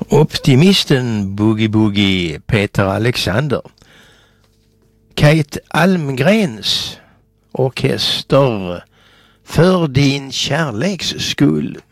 Optimisten Boogie Boogie Peter Alexander. Kate Almgrens orkester För din kärleks skull.